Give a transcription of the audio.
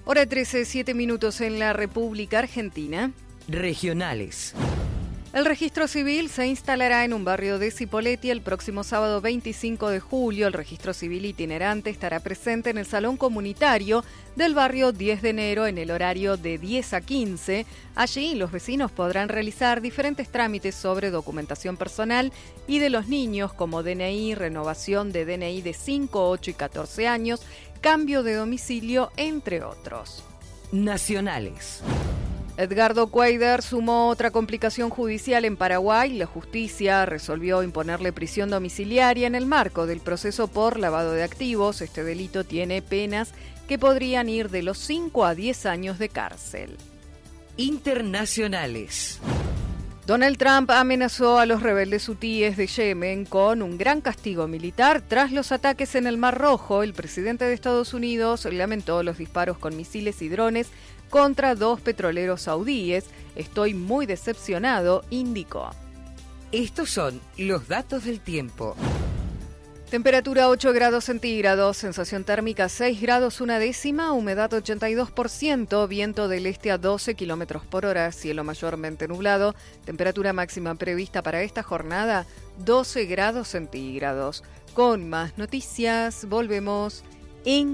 Hora 13, 7 minutos en la República Argentina. Regionales. El registro civil se instalará en un barrio de Cipolletti el próximo sábado 25 de julio. El registro civil itinerante estará presente en el salón comunitario del barrio 10 de enero en el horario de 10 a 15. Allí los vecinos podrán realizar diferentes trámites sobre documentación personal y de los niños como DNI, renovación de DNI de 5, 8 y 14 años, cambio de domicilio, entre otros. Nacionales. Edgardo Cuéllar sumó otra complicación judicial en Paraguay. La justicia resolvió imponerle prisión domiciliaria en el marco del proceso por lavado de activos. Este delito tiene penas que podrían ir de los 5 a 10 años de cárcel. Internacionales. Donald Trump amenazó a los rebeldes hutíes de Yemen con un gran castigo militar tras los ataques en el Mar Rojo. El presidente de Estados Unidos lamentó los disparos con misiles y drones contra 2 petroleros saudíes. Estoy muy decepcionado, indicó. Estos son los datos del tiempo. Temperatura 8 grados centígrados, sensación térmica 6 grados una décima, humedad 82%, viento del este a 12 kilómetros por hora, cielo mayormente nublado, temperatura máxima prevista para esta jornada 12 grados centígrados. Con más noticias, volvemos en